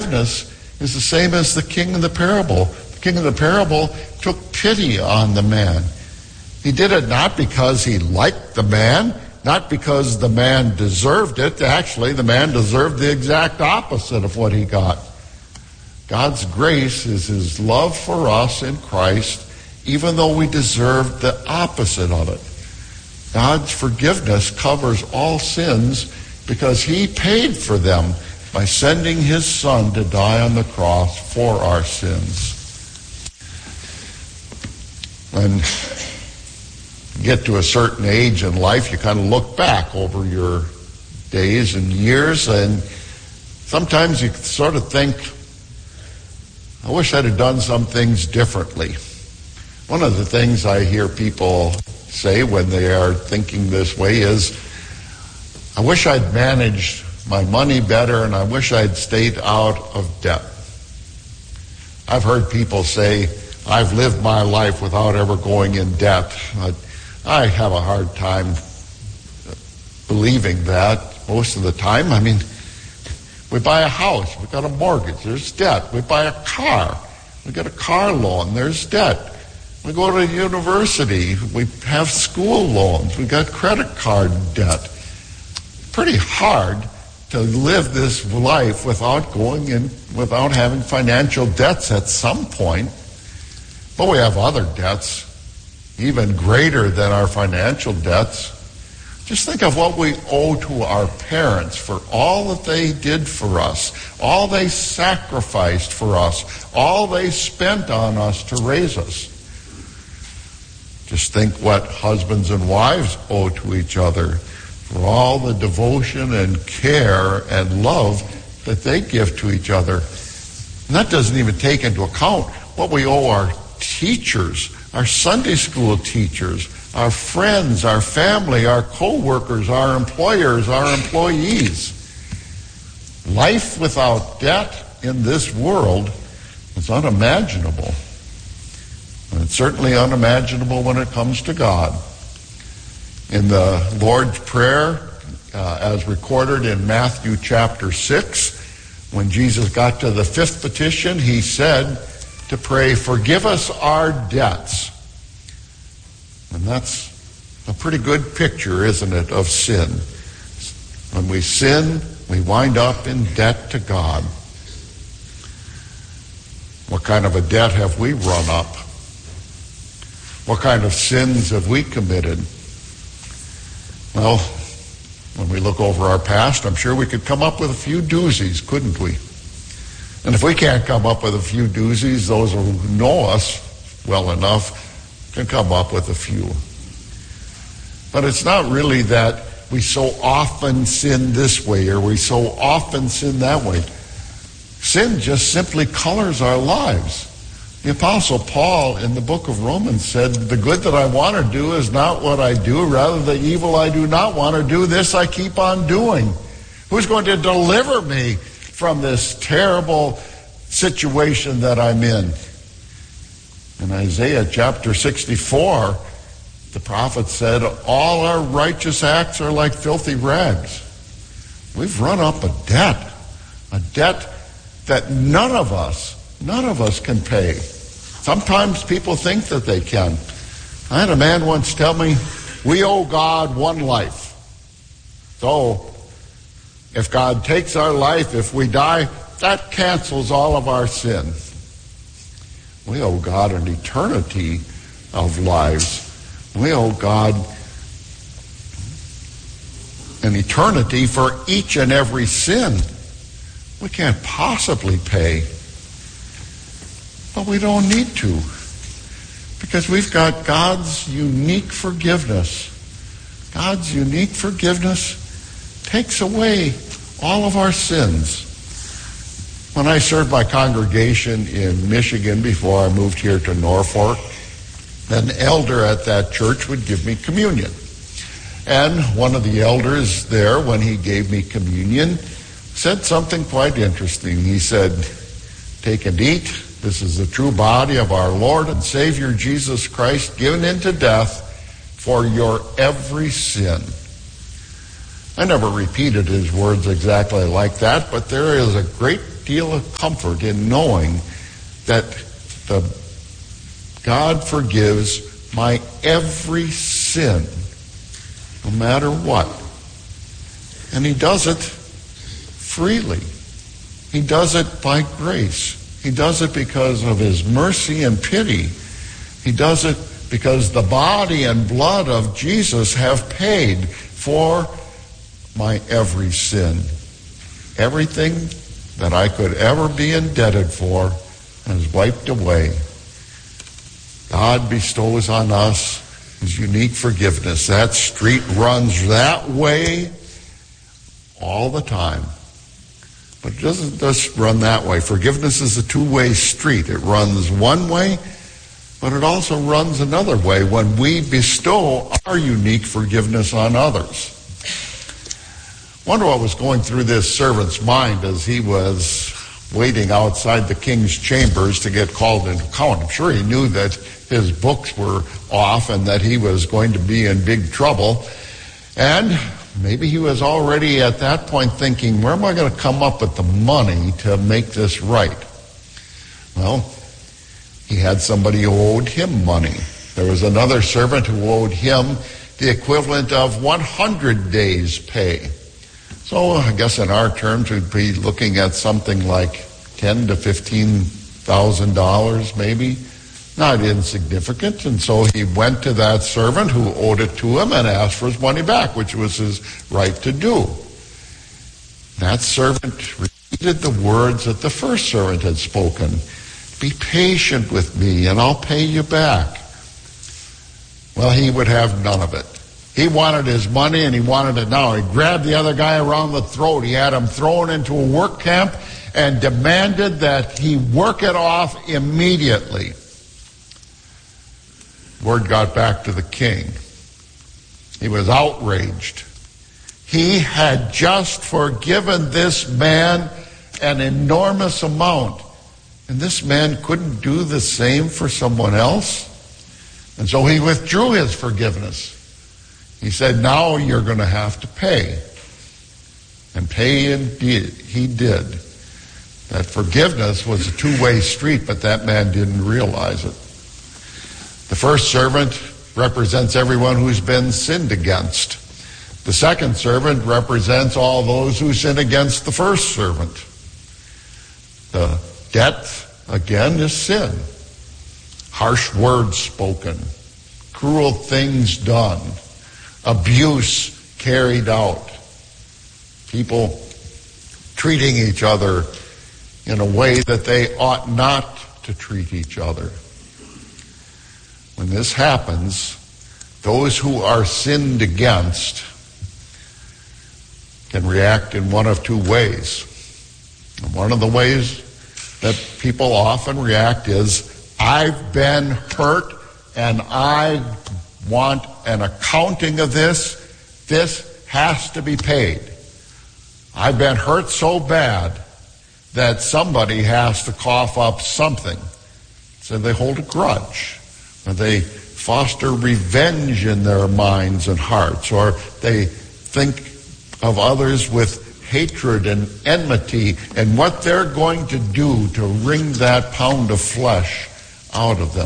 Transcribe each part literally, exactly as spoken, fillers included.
forgiveness is the same as the king in the parable. The king in the parable took pity on the man. He did it not because he liked the man, not because the man deserved it. Actually, the man deserved the exact opposite of what he got. God's grace is his love for us in Christ, even though we deserved the opposite of it. God's forgiveness covers all sins because he paid for them by sending his son to die on the cross for our sins. When you get to a certain age in life, you kind of look back over your days and years, and sometimes you sort of think, I wish I'd have done some things differently. One of the things I hear people say when they are thinking this way is, I wish I'd managed my money better, and I wish I'd stayed out of debt. I've heard people say, I've lived my life without ever going in debt. I, I have a hard time believing that most of the time. I mean, we buy a house, we got a mortgage, there's debt. We buy a car, we got a car loan, there's debt. We go to university, we have school loans, we got credit card debt. Pretty hard to live this life without going in, without having financial debts at some point. But we have other debts, even greater than our financial debts. Just think of what we owe to our parents for all that they did for us, all they sacrificed for us, all they spent on us to raise us. Just think what husbands and wives owe to each other for all the devotion and care and love that they give to each other. And that doesn't even take into account what we owe our teachers, our Sunday school teachers, our friends, our family, our co-workers, our employers, our employees. Life without debt in this world is unimaginable. And it's certainly unimaginable when it comes to God. In the Lord's Prayer, uh, as recorded in Matthew chapter six, when Jesus got to the fifth petition, he said to pray, forgive us our debts. And that's a pretty good picture, isn't it, of sin. When we sin, we wind up in debt to God. What kind of a debt have we run up? What kind of sins have we committed? Well, when we look over our past, I'm sure we could come up with a few doozies, couldn't we? And if we can't come up with a few doozies, those who know us well enough can come up with a few. But it's not really that we so often sin this way or we so often sin that way. Sin just simply colors our lives. The Apostle Paul in the book of Romans said, the good that I want to do is not what I do, rather the evil I do not want to do, this I keep on doing. Who's going to deliver me from this terrible situation that I'm in? In Isaiah chapter sixty-four, the prophet said, all our righteous acts are like filthy rags. We've run up a debt, a debt that none of us None of us can pay. Sometimes people think that they can. I had a man once tell me, we owe God one life. So, if God takes our life, if we die, that cancels all of our sin. We owe God an eternity of lives. We owe God an eternity for each and every sin. We can't possibly pay. But we don't need to, because we've got God's unique forgiveness. God's unique forgiveness takes away all of our sins. When I served my congregation in Michigan before I moved here to Norfolk, an elder at that church would give me communion. And one of the elders there, when he gave me communion, said something quite interesting. He said, take and eat. This is the true body of our Lord and Savior Jesus Christ, given into death for your every sin. I never repeated his words exactly like that, but there is a great deal of comfort in knowing that the God forgives my every sin, no matter what. And he does it freely. He does it by grace. He does it because of his mercy and pity. He does it because the body and blood of Jesus have paid for my every sin. Everything that I could ever be indebted for is wiped away. God bestows on us his unique forgiveness. That street runs that way all the time. But it doesn't just run that way. Forgiveness is a two-way street. It runs one way, but it also runs another way when we bestow our unique forgiveness on others. Wonder what was going through this servant's mind as he was waiting outside the king's chambers to get called into account. I'm sure he knew that his books were off and that he was going to be in big trouble. And maybe he was already at that point thinking, where am I going to come up with the money to make this right? Well, he had somebody who owed him money. There was another servant who owed him the equivalent of one hundred days' pay. So I guess in our terms, we'd be looking at something like ten to fifteen thousand dollars, maybe. Not insignificant. And so he went to that servant who owed it to him and asked for his money back, which was his right to do. That servant repeated the words that the first servant had spoken. Be patient with me and I'll pay you back. Well, he would have none of it. He wanted his money and he wanted it now. He grabbed the other guy around the throat. He had him thrown into a work camp and demanded that he work it off immediately. Word got back to the king. He was outraged. He had just forgiven this man an enormous amount. And this man couldn't do the same for someone else. And so he withdrew his forgiveness. He said, now you're going to have to pay. And pay indeed he did. That forgiveness was a two-way street, but that man didn't realize it. The first servant represents everyone who's been sinned against. The second servant represents all those who sin against the first servant. The debt, again, is sin. Harsh words spoken, cruel things done, abuse carried out, people treating each other in a way that they ought not to treat each other. When this happens, those who are sinned against can react in one of two ways. And one of the ways that people often react is, I've been hurt and I want an accounting of this. This has to be paid. I've been hurt so bad that somebody has to cough up something. So they hold a grudge. Or they foster revenge in their minds and hearts. Or they think of others with hatred and enmity and what they're going to do to wring that pound of flesh out of them.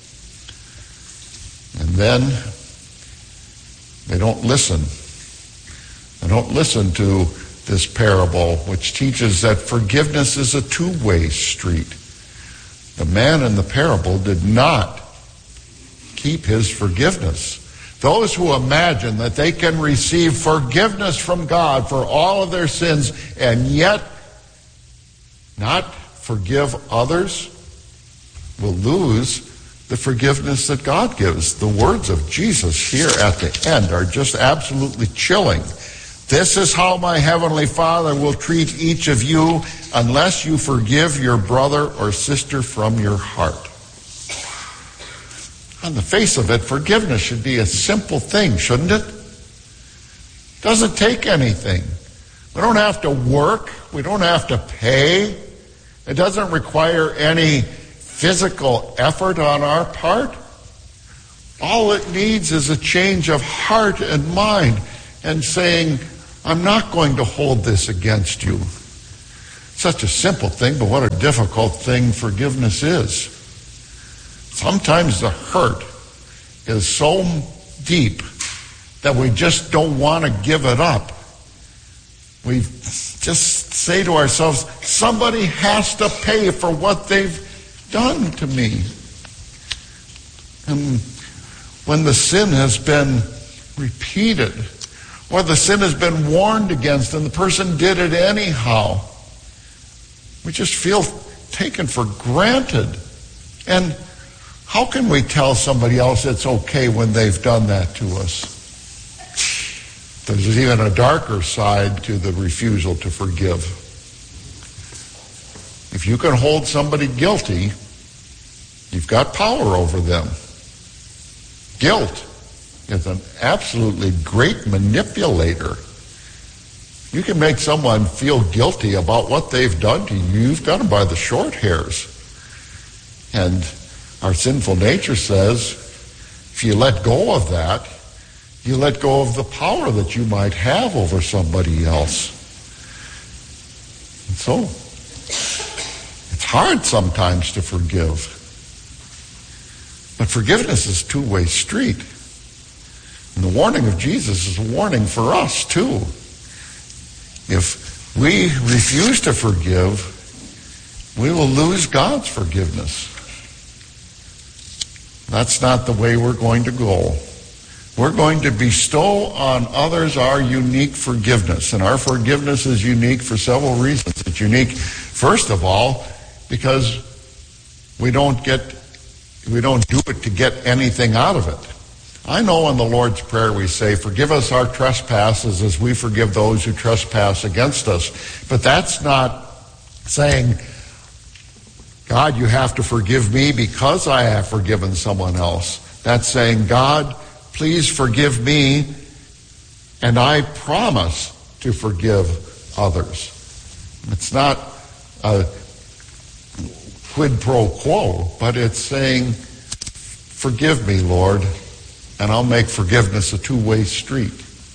And then they don't listen. They don't listen to this parable, which teaches that forgiveness is a two-way street. The man in the parable did not keep his forgiveness. Those who imagine that they can receive forgiveness from God for all of their sins and yet not forgive others will lose the forgiveness that God gives. The words of Jesus here at the end are just absolutely chilling. This is how my heavenly Father will treat each of you unless you forgive your brother or sister from your heart. On the face of it, forgiveness should be a simple thing, shouldn't it? It doesn't take anything. We don't have to work. We don't have to pay. It doesn't require any physical effort on our part. All it needs is a change of heart and mind and saying, I'm not going to hold this against you. Such a simple thing, but what a difficult thing forgiveness is. Sometimes the hurt is so deep that we just don't want to give it up. We just say to ourselves, somebody has to pay for what they've done to me. And when the sin has been repeated, or the sin has been warned against and the person did it anyhow, we just feel taken for granted. And how can we tell somebody else it's okay when they've done that to us? There's even a darker side to the refusal to forgive. If you can hold somebody guilty, you've got power over them. Guilt is an absolutely great manipulator. You can make someone feel guilty about what they've done to you. You've got them by the short hairs. And our sinful nature says, if you let go of that, you let go of the power that you might have over somebody else. And so, it's hard sometimes to forgive. But forgiveness is a two-way street. And the warning of Jesus is a warning for us, too. If we refuse to forgive, we will lose God's forgiveness. That's not the way we're going to go. We're going to bestow on others our unique forgiveness. And our forgiveness is unique for several reasons. It's unique, first of all, because we don't get, we don't do it to get anything out of it. I know in the Lord's Prayer we say, forgive us our trespasses as we forgive those who trespass against us. But that's not saying, God, you have to forgive me because I have forgiven someone else. That's saying, God, please forgive me, and I promise to forgive others. It's not a quid pro quo, but it's saying, forgive me, Lord, and I'll make forgiveness a two-way street.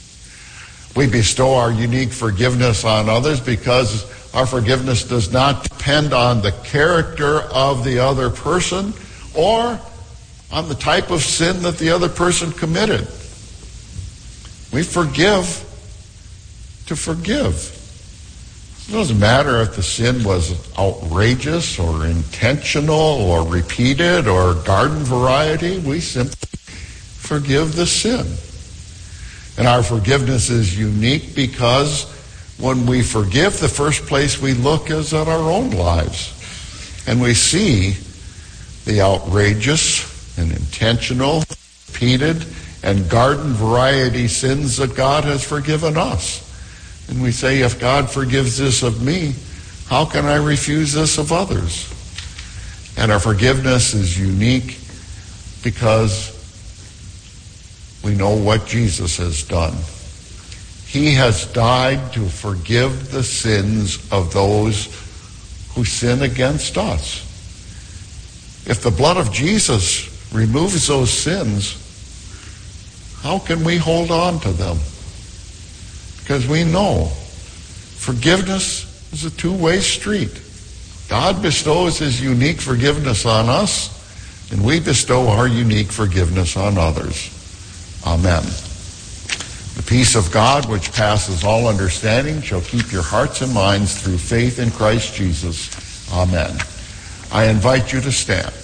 We bestow our unique forgiveness on others because our forgiveness does not depend on the character of the other person or on the type of sin that the other person committed. We forgive to forgive. It doesn't matter if the sin was outrageous or intentional or repeated or garden variety. We simply forgive the sin. And our forgiveness is unique because when we forgive, the first place we look is at our own lives. And we see the outrageous and intentional, repeated, and garden variety sins that God has forgiven us. And we say, if God forgives this of me, how can I refuse this of others? And our forgiveness is unique because we know what Jesus has done. He has died to forgive the sins of those who sin against us. If the blood of Jesus removes those sins, how can we hold on to them? Because we know forgiveness is a two-way street. God bestows his unique forgiveness on us, and we bestow our unique forgiveness on others. Amen. The peace of God, which passes all understanding, shall keep your hearts and minds through faith in Christ Jesus. Amen. I invite you to stand.